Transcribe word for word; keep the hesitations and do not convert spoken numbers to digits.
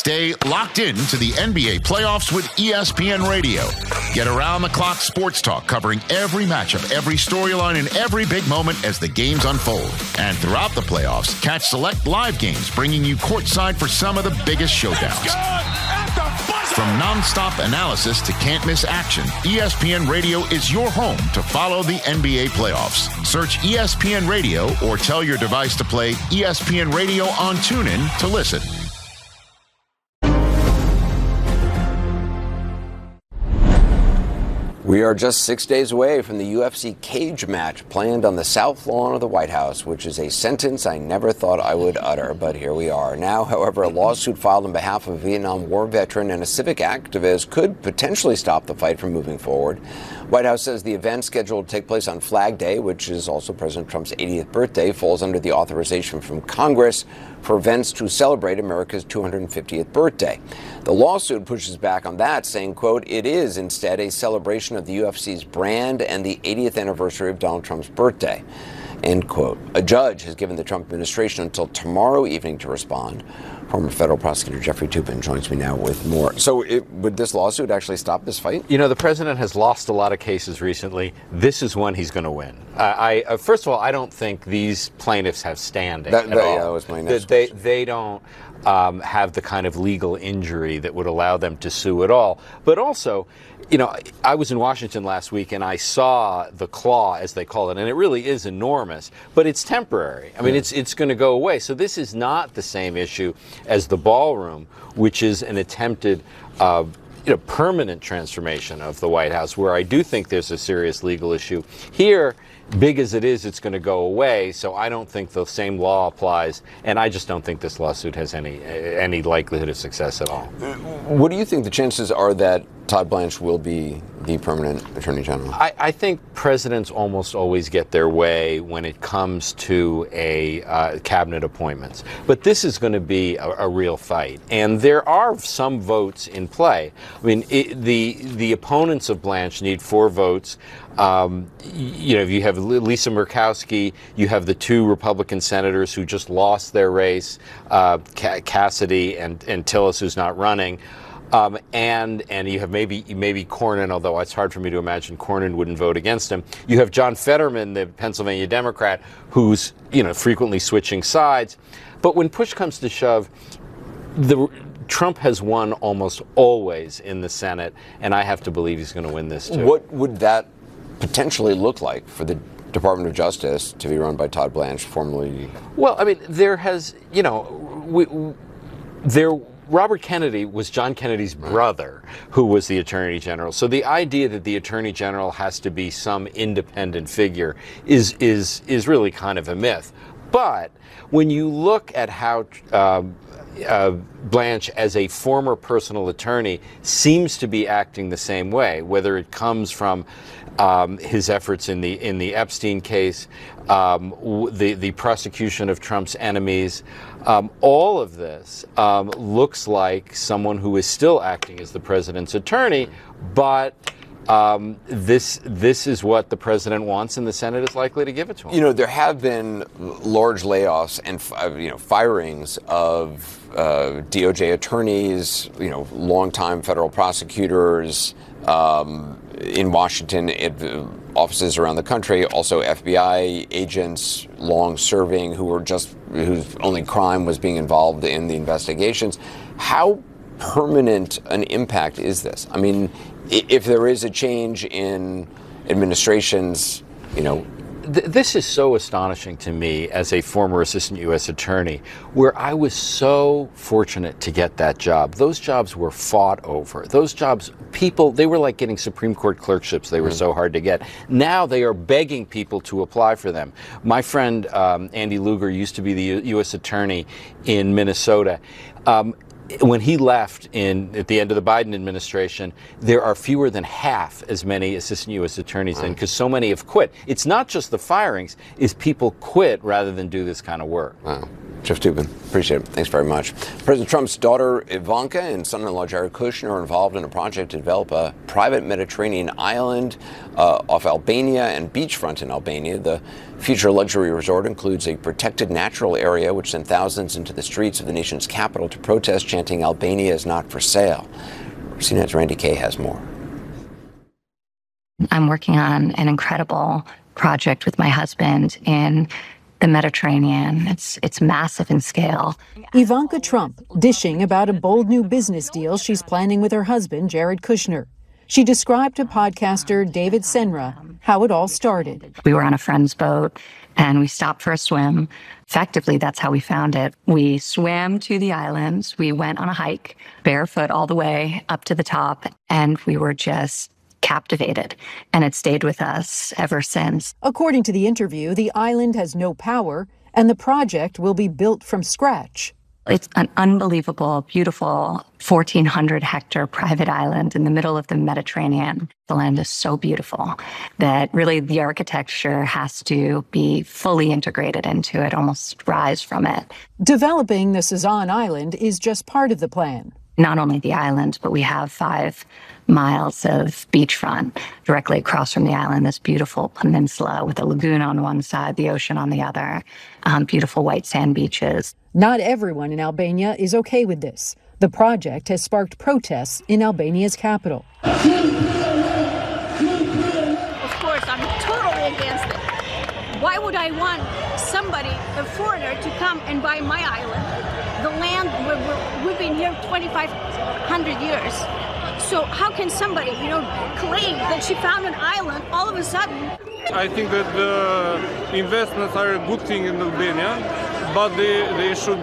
Stay locked in to the N B A playoffs with E S P N Radio. Get around-the-clock sports talk covering every matchup, every storyline, and every big moment as the games unfold. And throughout the playoffs, catch select live games bringing you courtside for some of the biggest showdowns. From nonstop analysis to can't-miss action, E S P N Radio is your home to follow the N B A playoffs. Search E S P N Radio or tell your device to play E S P N Radio on TuneIn to listen. We are just six days away from the U F C cage match planned on the South Lawn of the White House, which is a sentence I never thought I would utter, but here we are. Now, however, a lawsuit filed on behalf of a Vietnam War veteran and a civic activist could potentially stop the fight from moving forward. White House says the event scheduled to take place on Flag Day, which is also President Trump's eightieth birthday, falls under the authorization from Congress for events to celebrate America's two hundred fiftieth birthday. The lawsuit pushes back on that, saying, quote, it is instead a celebration of the U F C's brand and the eightieth anniversary of Donald Trump's birthday, end quote. A judge has given the Trump administration until tomorrow evening to respond. Former federal prosecutor Jeffrey Toobin joins me now with more. So it, would this lawsuit actually stop this fight? You know, the president has lost a lot of cases recently. This is one he's going to win. Uh, I uh, First of all, I don't think these plaintiffs have standing that, at that, all. Yeah, that was my next they, question. They don't um, have the kind of legal injury that would allow them to sue at all. But also, you know, I was in Washington last week and I saw the claw, as they call it, and it really is enormous, but it's temporary. I mean, yeah. it's it's going to go away. So this is not the same issue as the ballroom, which is an attempted uh, you know, permanent transformation of the White House, where I do think there's a serious legal issue. Here, big as it is, it's going to go away, so I don't think the same law applies, and I just don't think this lawsuit has any any likelihood of success at all. What do you think the chances are that Todd Blanche will be the permanent Attorney General? I, I think presidents almost always get their way when it comes to a uh, cabinet appointments. But this is going to be a, a real fight. And there are some votes in play. I mean, it, the the opponents of Blanche need four votes. Um, you know, you have Lisa Murkowski, you have the two Republican senators who just lost their race, uh, Cassidy and, and Tillis, who's not running. Um, and and you have maybe maybe Cornyn, although it's hard for me to imagine Cornyn wouldn't vote against him. You have John Fetterman, the Pennsylvania Democrat, who's you know frequently switching sides. But when push comes to shove, the Trump has won almost always in the Senate, and I have to believe he's going to win this too. What would that potentially look like for the Department of Justice to be run by Todd Blanche, formerly? Well, I mean, there has you know we, there. Robert Kennedy was John Kennedy's brother, who was the Attorney General. So the idea that the Attorney General has to be some independent figure is is is really kind of a myth. But when you look at how uh, uh, Blanche, as a former personal attorney, seems to be acting the same way, whether it comes from um, his efforts in the in the Epstein case, um, the the prosecution of Trump's enemies. Um, all of this um, looks like someone who is still acting as the president's attorney, but um, this this is what the president wants, and the Senate is likely to give it to him. You know, there have been large layoffs and uh, you know firings of uh, D O J attorneys, you know, longtime federal prosecutors um, in Washington, it, uh, offices around the country, also F B I agents, long-serving, who were just whose only crime was being involved in the investigations. How permanent an impact is this? I mean, if there is a change in administrations, you know. This is so astonishing to me as a former assistant U S attorney, where I was so fortunate to get that job. Those jobs were fought over. Those jobs, people, they were like getting Supreme Court clerkships. They were mm-hmm. so hard to get. Now they are begging people to apply for them. My friend um, Andy Lugar used to be the U S attorney in Minnesota. Um, When he left in at the end of the Biden administration, there are fewer than half as many assistant U S attorneys in, because so many have quit. It's not just the firings, it's people quit rather than do this kind of work. Wow. Jeff Toobin, appreciate it. Thanks very much. President Trump's daughter Ivanka and son-in-law Jared Kushner are involved in a project to develop a private Mediterranean island uh, off Albania and beachfront in Albania. The Future luxury resort includes a protected natural area which sent thousands into the streets of the nation's capital to protest, chanting Albania is not for sale. C N N's Randy Kay has more. I'm working on an incredible project with my husband in the Mediterranean. It's it's massive in scale. Ivanka Trump dishing about a bold new business deal she's planning with her husband, Jared Kushner. She described to podcaster David Senra how it all started. We were on a friend's boat and we stopped for a swim. Effectively, that's how we found it. We swam to the islands. We went on a hike, barefoot all the way up to the top, and we were just captivated, and it stayed with us ever since. According to the interview, the island has no power, and the project will be built from scratch. It's an unbelievable, beautiful fourteen hundred hectare private island in the middle of the Mediterranean. The land is so beautiful that really the architecture has to be fully integrated into it, almost rise from it. Developing the Cezanne Island is just part of the plan. Not only the island, but we have five miles of beachfront directly across from the island, this beautiful peninsula with a lagoon on one side, the ocean on the other, um, beautiful white sand beaches. Not everyone in Albania is okay with this. The project has sparked protests in Albania's capital. Of course, I'm totally against it. Why would I want somebody, a foreigner, to come and buy my island? The land, we're, we've been here twenty-five hundred years. So how can somebody, you know, claim that she found an island all of a sudden? I think that the investments are a good thing in Albania, but they, they should